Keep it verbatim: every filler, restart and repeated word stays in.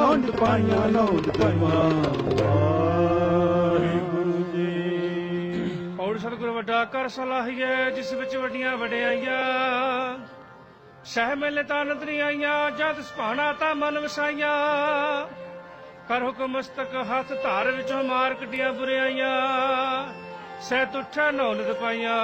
ਨੌਂਦ ਪਾਈਆਂ ਨੌਂਦ ਪਾਈਆਂ। ਵਾਹਿਗੁਰੂ ਜੀ। ਔਰ ਸਤਿਗੁਰ ਵੱਡਾ ਕਰ ਸਲਾਹੀਏ ਜਿਸ ਵਿੱਚ ਵੱਡੀਆਂ ਵਡਿਆਈਆਂ। ਸਹਿ ਮੇਲੇ ਤਾਂ ਨਦਰੀ ਆਈਆਂ ਜਦ ਸੁਭਾਣਾ ਤਾਂ ਮਨ ਵਸਾਈਆਂ। ਕਰ ਹੁਕਮ ਮਸਤਕ ਹੱਥ ਧਾਰ ਵਿੱਚੋਂ ਮਾਰ ਕੱਢੀਆਂ ਬੁਰਿਆਈਆਂ। ਸਹਿ ਤੁਠਾ ਨੌਲਦ ਪਾਈਆਂ।